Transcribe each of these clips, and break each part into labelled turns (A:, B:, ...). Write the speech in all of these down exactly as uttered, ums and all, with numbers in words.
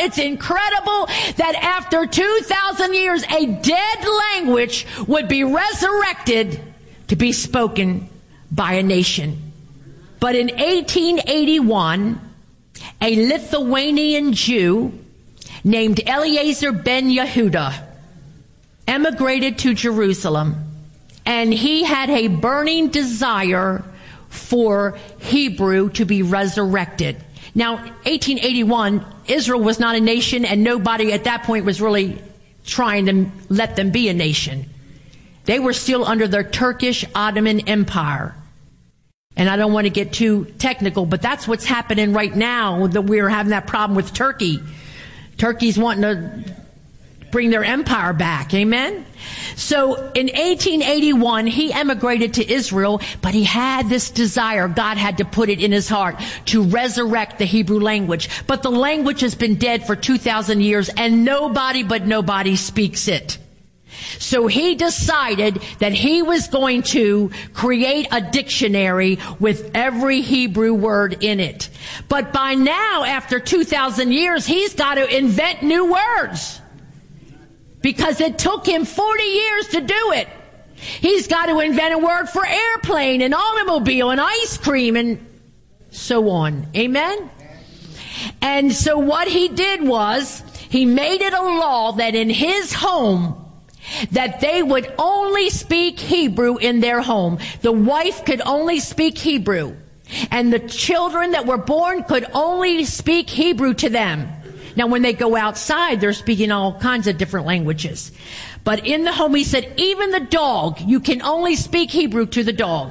A: it's incredible that after two thousand years, a dead language would be resurrected to be spoken by a nation. But in eighteen eighty-one, a Lithuanian Jew named Eliezer ben Yehuda emigrated to Jerusalem, and he had a burning desire for Hebrew to be resurrected. Now, eighteen eighty-one, Israel was not a nation, and nobody at that point was really trying to let them be a nation. They were still under their Turkish Ottoman Empire. And I don't want to get too technical, but that's what's happening right now, that we're having that problem with Turkey. Turkey's wanting to bring their empire back. Amen? So in eighteen eighty-one, he emigrated to Israel, but he had this desire. God had to put it in his heart to resurrect the Hebrew language. But the language has been dead for two thousand years, and nobody but nobody speaks it. So he decided that he was going to create a dictionary with every Hebrew word in it. But by now, after two thousand years, he's got to invent new words, because it took him forty years to do it. He's got to invent a word for airplane and automobile and ice cream and so on. Amen? And so what he did was, he made it a law that in his home, that they would only speak Hebrew in their home. The wife could only speak Hebrew, and the children that were born could only speak Hebrew to them. Now, when they go outside, they're speaking all kinds of different languages. But in the home, he said, even the dog, you can only speak Hebrew to the dog.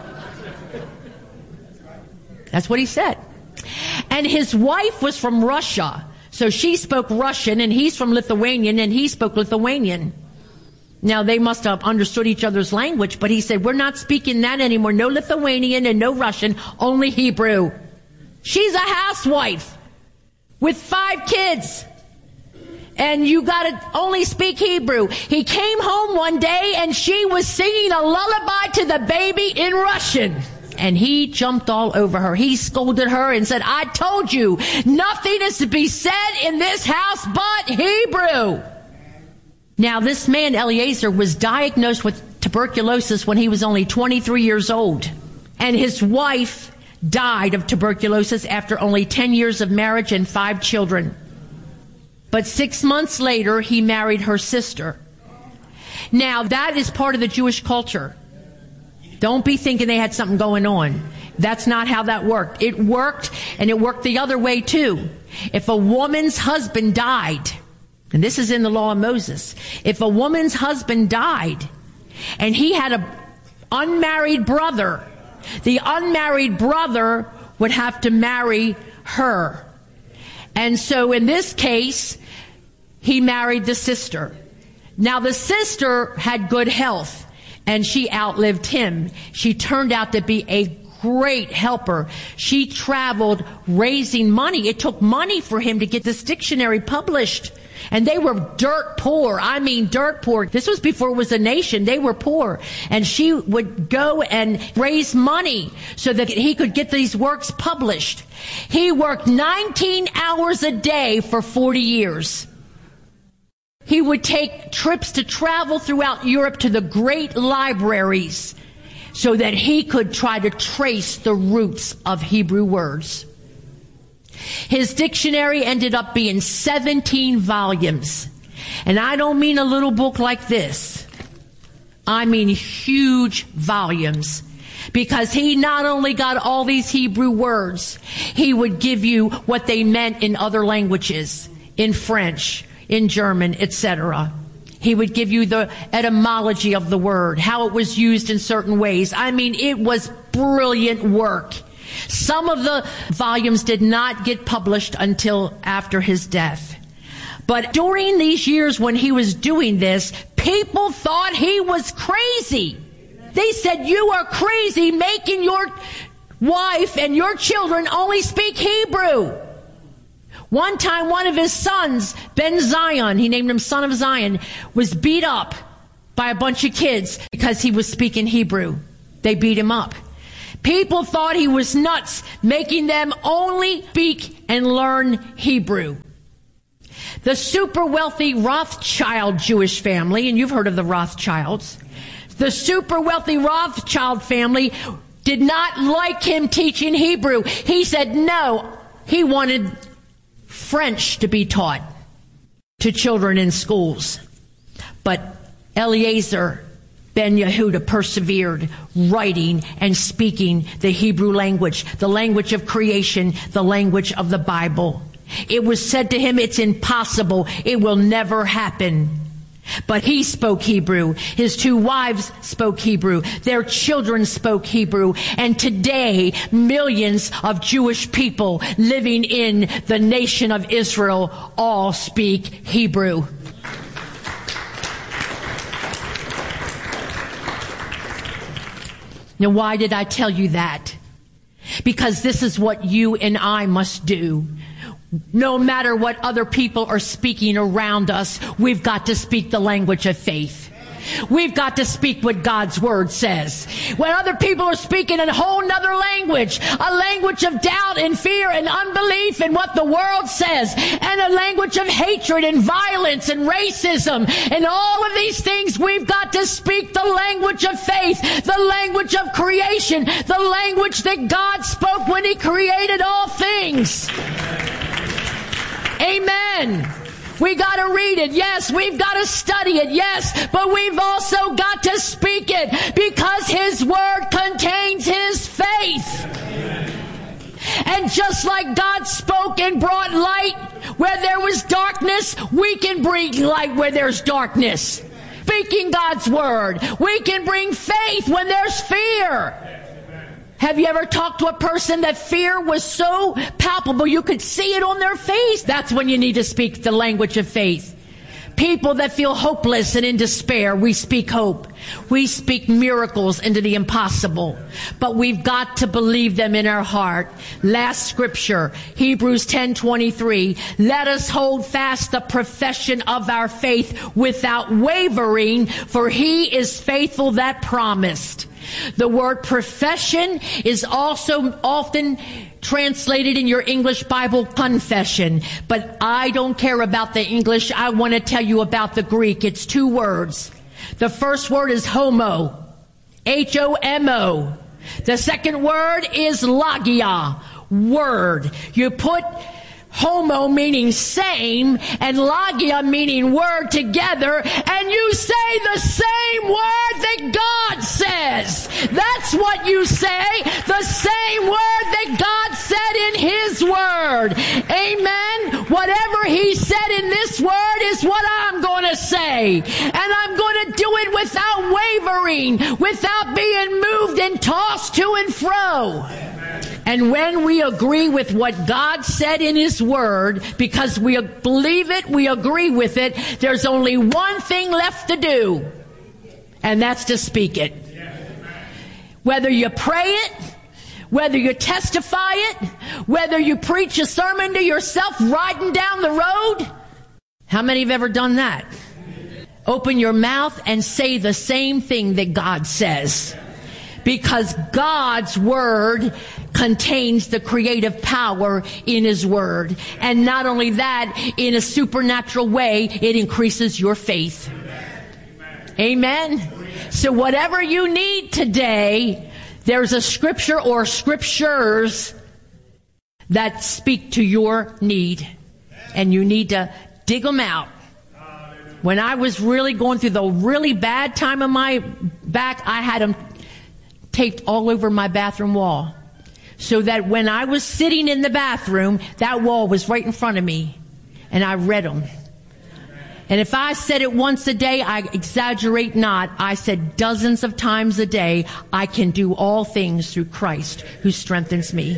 A: That's what he said. And his wife was from Russia, so she spoke Russian, and he's from Lithuanian, and he spoke Lithuanian. Now, they must have understood each other's language, but he said, we're not speaking that anymore. No Lithuanian and no Russian, only Hebrew. She's a housewife with five kids, and you got to only speak Hebrew. He came home one day, and she was singing a lullaby to the baby in Russian. And he jumped all over her. He scolded her and said, I told you, nothing is to be said in this house but Hebrew. Now, this man, Eliezer, was diagnosed with tuberculosis when he was only twenty-three years old. And his wife died of tuberculosis after only ten years of marriage and five children. But six months later, he married her sister. Now, that is part of the Jewish culture. Don't be thinking they had something going on. That's not how that worked. It worked, and it worked the other way too. If a woman's husband died, and this is in the law of Moses, if a woman's husband died and he had an unmarried brother, the unmarried brother would have to marry her. And so in this case, he married the sister. Now, the sister had good health, and she outlived him. She turned out to be a great helper. She traveled raising money. It took money for him to get this dictionary published. And they were dirt poor. I mean, dirt poor. This was before it was a nation. They were poor. And she would go and raise money so that he could get these works published. He worked nineteen hours a day for forty years. He would take trips to travel throughout Europe to the great libraries so that he could try to trace the roots of Hebrew words. His dictionary ended up being seventeen volumes. And I don't mean a little book like this. I mean huge volumes. Because he not only got all these Hebrew words, he would give you what they meant in other languages, in French, in German, et cetera. He would give you the etymology of the word, how it was used in certain ways. I mean, it was brilliant work. Some of the volumes did not get published until after his death. But during these years when he was doing this, people thought he was crazy. They said, you are crazy making your wife and your children only speak Hebrew. One time, one of his sons, Ben Zion, he named him Son of Zion, was beat up by a bunch of kids because he was speaking Hebrew. They beat him up. People thought he was nuts, making them only speak and learn Hebrew. The super wealthy Rothschild Jewish family, and you've heard of the Rothschilds, the super wealthy Rothschild family did not like him teaching Hebrew. He said no. He wanted French to be taught to children in schools. But Eliezer Ben Yehuda persevered, writing and speaking the Hebrew language, the language of creation, the language of the Bible. It was said to him, it's impossible. It will never happen. But he spoke Hebrew. His two wives spoke Hebrew. Their children spoke Hebrew. And today, millions of Jewish people living in the nation of Israel all speak Hebrew. Now, why did I tell you that? Because this is what you and I must do. No matter what other people are speaking around us, we've got to speak the language of faith. We've got to speak what God's Word says. When other people are speaking in a whole nother language, a language of doubt and fear and unbelief in what the world says, and a language of hatred and violence and racism and all of these things, we've got to speak the language of faith, the language of creation, the language that God spoke when He created all things. Amen. We got to read it. Yes, we've got to study it. Yes, but we've also got to speak it because His Word contains His faith. And just like God spoke and brought light where there was darkness, we can bring light where there's darkness. Speaking God's Word. We can bring faith when there's fear. Have you ever talked to a person that fear was so palpable you could see it on their face? That's when you need to speak the language of faith. People that feel hopeless and in despair, we speak hope. We speak miracles into the impossible. But we've got to believe them in our heart. Last scripture, Hebrews ten twenty-three. Let us hold fast the profession of our faith without wavering, for He is faithful that promised. The word profession is also often translated in your English Bible confession. But I don't care about the English. I want to tell you about the Greek. It's two words. The first word is homo. H O M O. The second word is logia. Word. You put homo meaning same and logia meaning word together, and you say the same word that God says. That's what you say. The same word that God said in His Word. Amen. Whatever He said in this Word is what I'm going to say. And I'm going to do it without wavering, without being moved and tossed to and fro. And when we agree with what God said in His Word, because we believe it, we agree with it, there's only one thing left to do, and that's to speak it. Whether you pray it, whether you testify it, whether you preach a sermon to yourself riding down the road. How many have ever done that? Open your mouth and say the same thing that God says. Because God's Word contains the creative power in His Word. And not only that, in a supernatural way, it increases your faith. Amen. So whatever you need today, there's a scripture or scriptures that speak to your need. And you need to dig them out. When I was really going through the really bad time of my back, I had them taped all over my bathroom wall, so that when I was sitting in the bathroom, that wall was right in front of me, and I read them. And if I said it once a day, I exaggerate not. I said dozens of times a day, I can do all things through Christ who strengthens me.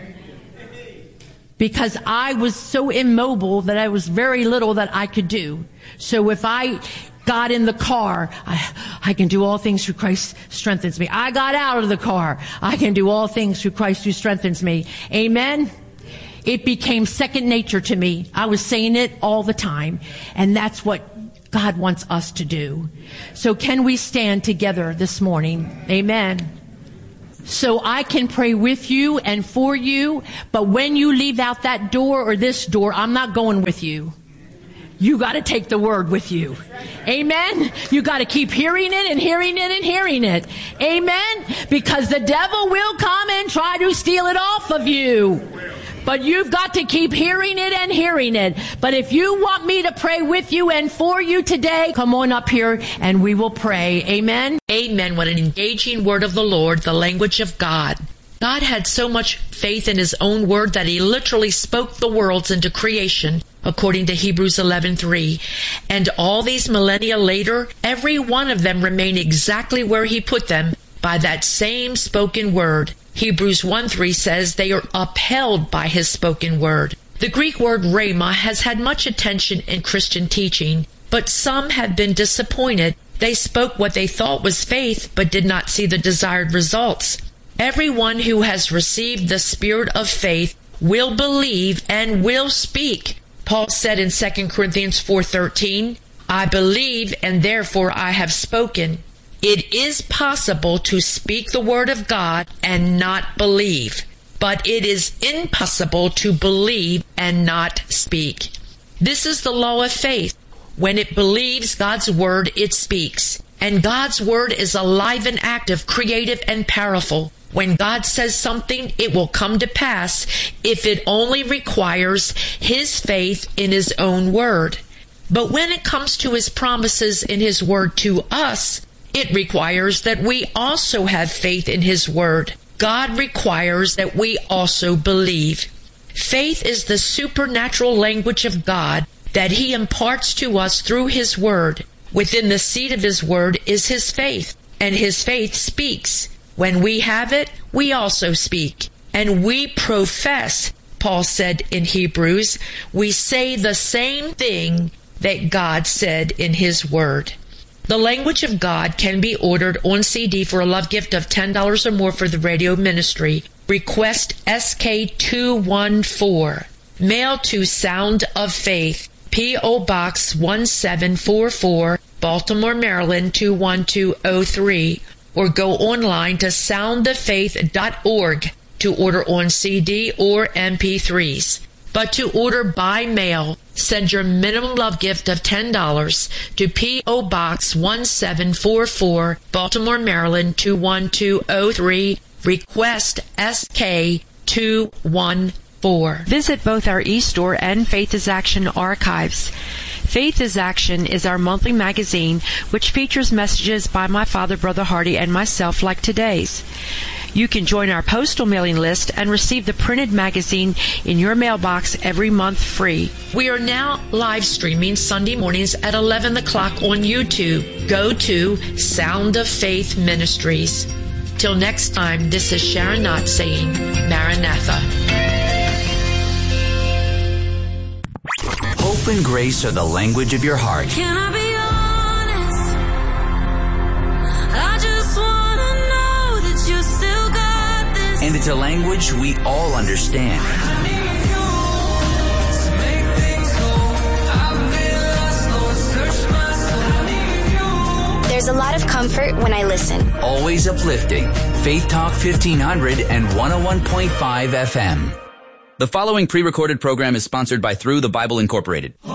A: Because I was so immobile that I was very little that I could do. So if I got in the car, I, I can do all things through Christ strengthens me. I got out of the car, I can do all things through Christ who strengthens me. Amen. It became second nature to me. I was saying it all the time. And that's what God wants us to do. So can we stand together this morning? Amen. So I can pray with you and for you, but when you leave out that door or this door, I'm not going with you. you got to take the word with you. Amen. You got to keep hearing it and hearing it and hearing it. Amen. Because the devil will come and try to steal it off of you. But you've got to keep hearing it and hearing it. But if you want me to pray with you and for you today, come on up here and we will pray. Amen. Amen. What an engaging word of the Lord, the language of God. God had so much faith in his own word that he literally spoke the worlds into creation, according to Hebrews eleven three. And all these millennia later, every one of them remain exactly where he put them by that same spoken word. Hebrews one three says they are upheld by his spoken word. The Greek word rhema has had much attention in Christian teaching, but some have been disappointed. They spoke what they thought was faith, but did not see the desired results. Everyone who has received the spirit of faith will believe and will speak. Paul said in Second Corinthians four thirteen, I believe and therefore I have spoken. It is possible to speak the word of God and not believe, but it is impossible to believe and not speak. This is the law of faith. When it believes God's word, it speaks. And God's word is alive and active, creative and powerful. When God says something, it will come to pass if it only requires his faith in his own word. But when it comes to his promises in his word to us, it requires that we also have faith in his word. God requires that we also believe. Faith is the supernatural language of God that he imparts to us through his word. Within the seed of his word is his faith, and his faith speaks. When we have it, we also speak. And we profess, Paul said in Hebrews, we say the same thing that God said in his word. The language of God can be ordered on C D for a love gift of ten dollars or more for the radio ministry. Request S K two one four. Mail to Sound of Faith, P O. Box one seven four four, Baltimore, Maryland two one two oh three. Or go online to sound of faith dot org to order on C D or M P threes. But to order by mail, send your minimum love gift of ten dollars to P O. Box one seven four four, Baltimore, Maryland two one two oh three. Request S K two one four. Visit both our eStore and Faith is Action archives. Faith is Action is our monthly magazine which features messages by my father, Brother Hardy, and myself like today's. You can join our postal mailing list and receive the printed magazine in your mailbox every month free. We are now live streaming Sunday mornings at eleven o'clock on YouTube. Go to Sound of Faith Ministries. Till next time, this is Sharon Knott saying, Maranatha.
B: Hope and grace are the language of your heart.
C: Can I be honest? I just want to know that you still got this.
B: And it's a language we all understand.
D: There's a lot of comfort when I listen.
B: Always uplifting. Faith Talk fifteen hundred and one oh one point five F M.
E: The following pre-recorded program is sponsored by Through the Bible Incorporated.